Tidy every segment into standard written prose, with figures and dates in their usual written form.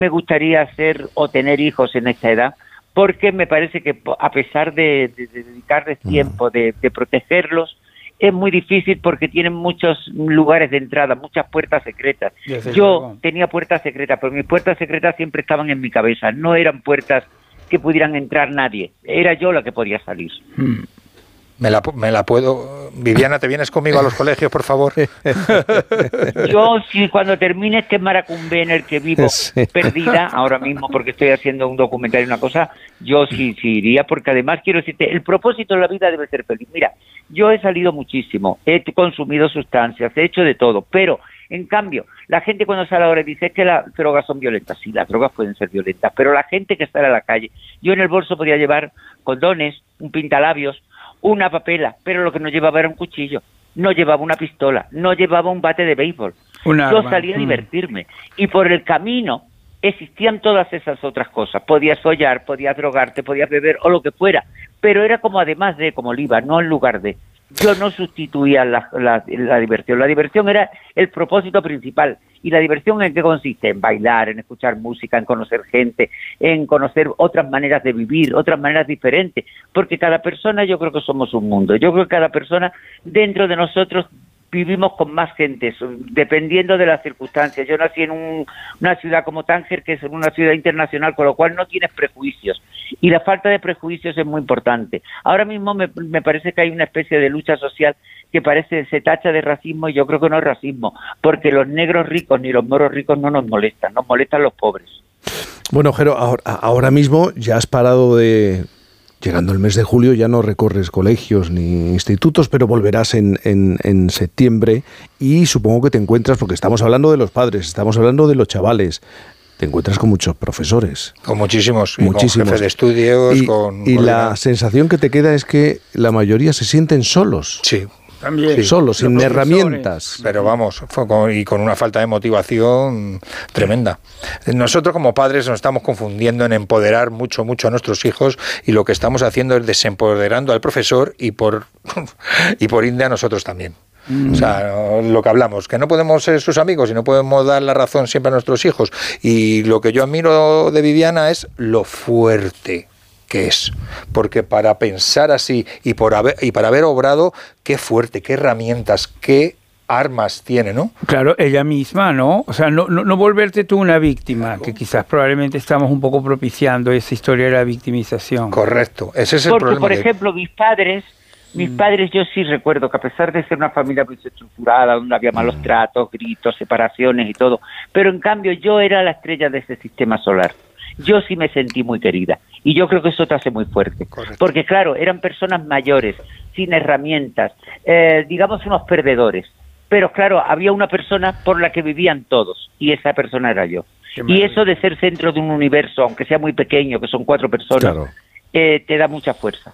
me gustaría hacer o tener hijos en esta edad, porque me parece que a pesar de dedicarles tiempo, de protegerlos, es muy difícil porque tienen muchos lugares de entrada, muchas puertas secretas. Yo tenía puertas secretas, pero mis puertas secretas siempre estaban en mi cabeza, no eran puertas que pudieran entrar nadie, era yo la que podía salir. Me la puedo... Viviana, ¿te vienes conmigo a los colegios, por favor? Yo, si cuando termine este Maracumbé en el que vivo perdida, ahora mismo porque estoy haciendo un documental y una cosa, yo sí iría, porque además quiero decirte, el propósito de la vida debe ser feliz. Mira, yo he salido muchísimo, he consumido sustancias, he hecho de todo, pero en cambio, la gente cuando sale ahora dice que las drogas son violentas. Sí, las drogas pueden ser violentas, pero la gente que sale a la calle, yo en el bolso podía llevar condones, un pintalabios, una papela, pero lo que no llevaba era un cuchillo, no llevaba una pistola, no llevaba un bate de béisbol. Yo salía a divertirme y por el camino existían todas esas otras cosas. Podías follar, podías drogarte, podías beber o lo que fuera, pero era como además de, como el IVA, no en lugar de. Yo no sustituía la diversión. La diversión era el propósito principal. ¿Y la diversión en qué consiste? En bailar, en escuchar música, en conocer gente, en conocer otras maneras de vivir, otras maneras diferentes. Porque cada persona, yo creo que somos un mundo. Yo creo que cada persona dentro de nosotros vivimos con más gente, dependiendo de las circunstancias. Yo nací en una ciudad como Tánger, que es una ciudad internacional, con lo cual no tienes prejuicios. Y la falta de prejuicios es muy importante. Ahora mismo me parece que hay una especie de lucha social que se tacha de racismo, y yo creo que no es racismo, porque los negros ricos ni los moros ricos no nos molestan los pobres. Bueno, Jero, ahora mismo ya has parado de... Llegando el mes de julio ya no recorres colegios ni institutos, pero volverás en septiembre y supongo que te encuentras, porque estamos hablando de los padres, estamos hablando de los chavales, te encuentras con muchos profesores. Con muchísimos. Con jefes de estudios. Y la sensación que te queda es que la mayoría se sienten solos. Sí. También. Solos, sin herramientas. Pero vamos, y con una falta de motivación tremenda. Nosotros como padres nos estamos confundiendo en empoderar mucho a nuestros hijos, y lo que estamos haciendo es desempoderando al profesor y por ende a nosotros también. O sea, lo que hablamos, que no podemos ser sus amigos y no podemos dar la razón siempre a nuestros hijos. Y lo que yo admiro de Viviana es lo fuerte que es, porque para pensar así y para haber obrado, qué fuerte, qué herramientas, qué armas tiene, ¿no? Claro, ella misma, ¿no? O sea, no volverte tú una víctima, que quizás probablemente estamos un poco propiciando esa historia de la victimización. Correcto, ese es el problema. Porque, por ejemplo, mis padres, yo sí recuerdo que a pesar de ser una familia muy estructurada, donde había malos tratos, gritos, separaciones y todo, pero en cambio yo era la estrella de ese sistema solar. Yo sí me sentí muy querida, y yo creo que eso te hace muy fuerte. Correcto. Porque claro, eran personas mayores, sin herramientas, digamos unos perdedores, pero claro, había una persona por la que vivían todos, y esa persona era yo. Y eso de ser centro de un universo, aunque sea muy pequeño, que son 4 personas, claro, te da mucha fuerza.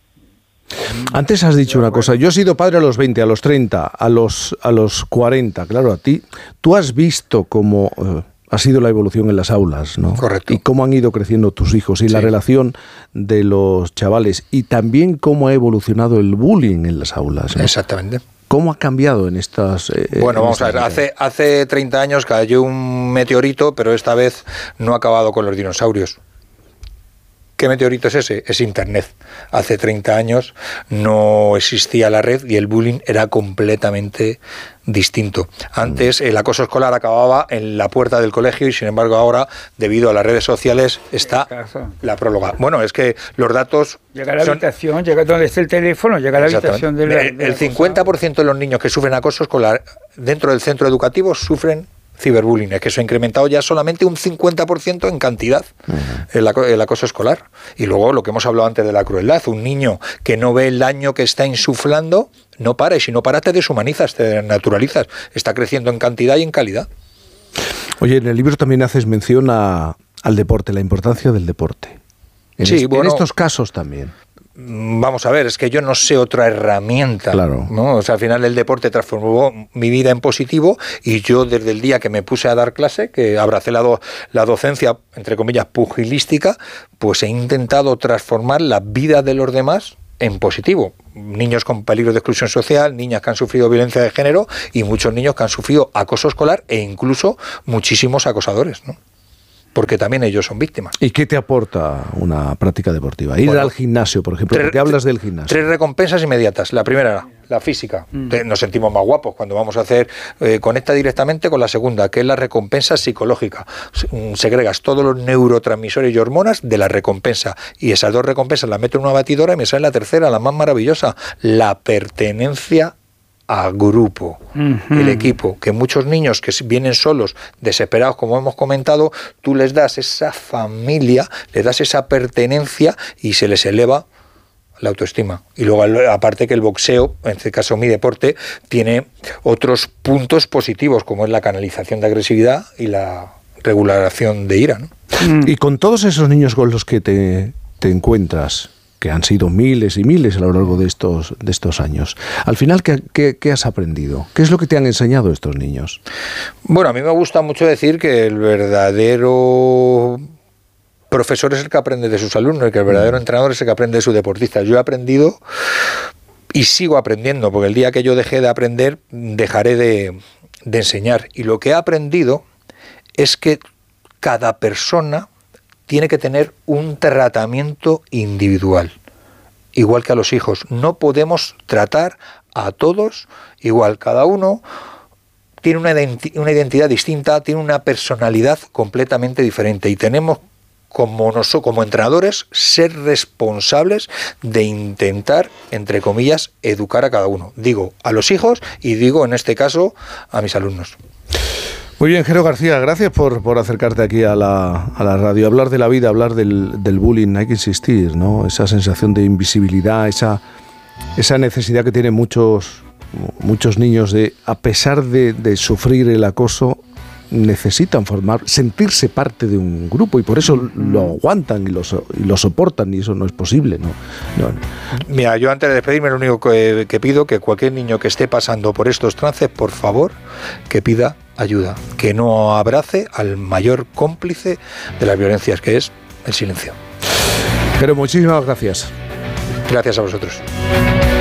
Antes has dicho una cosa, yo he sido padre a los 20, a los 30, a los 40, claro, a ti, tú has visto cómo... ha sido la evolución en las aulas, ¿no? Correcto. Y cómo han ido creciendo tus hijos y la relación de los chavales, y también cómo ha evolucionado el bullying en las aulas, ¿no? Exactamente. ¿Cómo ha cambiado en estas... Bueno, vamos a ver, hace 30 años cayó un meteorito, pero esta vez no ha acabado con los dinosaurios. ¿Qué meteorito es ese? Es Internet. Hace 30 años no existía la red y el bullying era completamente distinto. Antes el acoso escolar acababa en la puerta del colegio y sin embargo ahora, debido a las redes sociales, está la próloga. Bueno, es que los datos... Llega a la habitación, llega donde está el teléfono, llega a la habitación de la... El 50% de los niños que sufren acoso escolar dentro del centro educativo sufren ciberbullying, es que se ha incrementado ya solamente un 50% en cantidad el acoso escolar. Y luego lo que hemos hablado antes de la crueldad, un niño que no ve el daño que está insuflando, no para, y si no para te deshumanizas, te naturalizas, está creciendo en cantidad y en calidad. Oye, en el libro también haces mención al deporte, la importancia del deporte. En estos casos también. Vamos a ver, es que yo no sé otra herramienta, claro, ¿no? O sea, al final el deporte transformó mi vida en positivo, y yo desde el día que me puse a dar clase, que abracé la docencia, entre comillas, pugilística, pues he intentado transformar la vida de los demás en positivo. Niños con peligro de exclusión social, niñas que han sufrido violencia de género y muchos niños que han sufrido acoso escolar e incluso muchísimos acosadores, ¿no? porque también ellos son víctimas. ¿Y qué te aporta una práctica deportiva? Ir al gimnasio, por ejemplo, porque hablas del gimnasio. 3 recompensas inmediatas. La primera, la física. Nos sentimos más guapos cuando vamos a hacer, conecta directamente con la segunda, que es la recompensa psicológica. Segregas todos los neurotransmisores y hormonas de la recompensa, y esas 2 recompensas las meto en una batidora y me sale la tercera, la más maravillosa, la pertenencia a grupo, el equipo, que muchos niños que vienen solos, desesperados, como hemos comentado, tú les das esa familia, les das esa pertenencia y se les eleva la autoestima. Y luego, aparte que el boxeo, en este caso mi deporte, tiene otros puntos positivos, como es la canalización de agresividad y la regulación de ira, ¿no? Y con todos esos niños con los que te encuentras, que han sido miles y miles a lo largo de estos años, al final, ¿qué has aprendido? ¿Qué es lo que te han enseñado estos niños? Bueno, a mí me gusta mucho decir que el verdadero profesor es el que aprende de sus alumnos, y que el verdadero entrenador es el que aprende de sus deportistas. Yo he aprendido y sigo aprendiendo, porque el día que yo deje de aprender, dejaré de enseñar. Y lo que he aprendido es que cada persona tiene que tener un tratamiento individual, igual que a los hijos. No podemos tratar a todos igual. Cada uno tiene una identidad distinta, tiene una personalidad completamente diferente, y tenemos como entrenadores ser responsables de intentar, entre comillas, educar a cada uno. Digo a los hijos y digo, en este caso, a mis alumnos. Muy bien, Jero García, gracias por acercarte aquí a la radio, hablar de la vida, hablar del bullying. Hay que insistir, ¿no? Esa sensación de invisibilidad, esa necesidad que tienen muchos niños de, a pesar de sufrir el acoso, necesitan sentirse parte de un grupo, y por eso lo aguantan y lo soportan, y eso no es posible, ¿no? Mira, yo antes de despedirme, lo único que pido, que cualquier niño que esté pasando por estos trances, por favor, que pida ayuda, que no abrace al mayor cómplice de las violencias, que es el silencio. Pero muchísimas gracias. Gracias a vosotros.